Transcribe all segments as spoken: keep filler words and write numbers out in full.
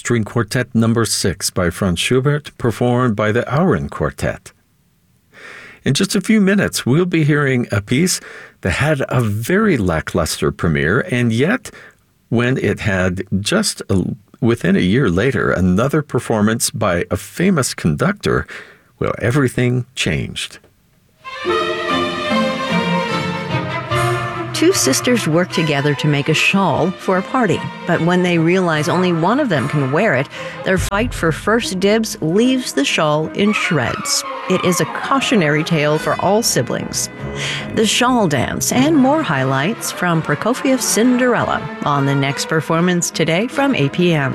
String Quartet Number six by Franz Schubert, performed by the Auren Quartet. In just a few minutes, we'll be hearing a piece that had a very lackluster premiere, and yet, when it had just a, within a year later another performance by a famous conductor, well, everything changed. Two sisters work together to make a shawl for a party, but when they realize only one of them can wear it, their fight for first dibs leaves the shawl in shreds. It is a cautionary tale for all siblings. The Shawl Dance and more highlights from Prokofiev's Cinderella on the next performance today from eight p.m.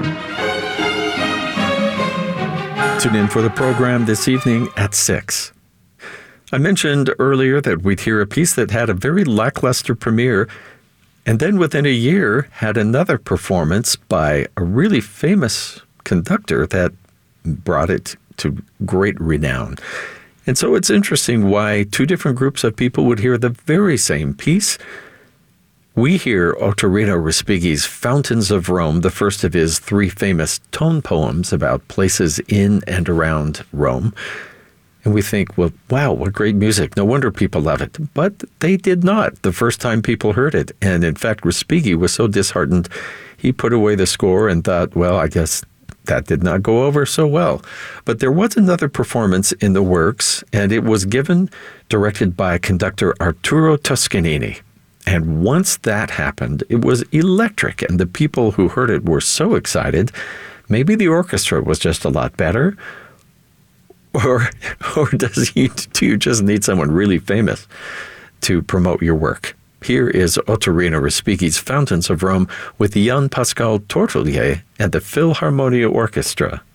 Tune in for the program this evening at six. I mentioned earlier that we'd hear a piece that had a very lackluster premiere, and then within a year had another performance by a really famous conductor that brought it to great renown. And so it's interesting why two different groups of people would hear the very same piece. We hear Ottorino Respighi's Fountains of Rome, the first of his three famous tone poems about places in and around Rome. And we think, well, wow, what great music. No wonder people love it. But they did not the first time people heard it. And in fact, Respighi was so disheartened, he put away the score and thought, well, I guess that did not go over so well. But there was another performance in the works, and it was given, directed by conductor Arturo Toscanini. And once that happened, it was electric, and the people who heard it were so excited. Maybe the orchestra was just a lot better. Or or does he, do you just need someone really famous to promote your work? Here is Ottorino Respighi's Fountains of Rome with Jan Pascal Tortelier and the Philharmonia Orchestra.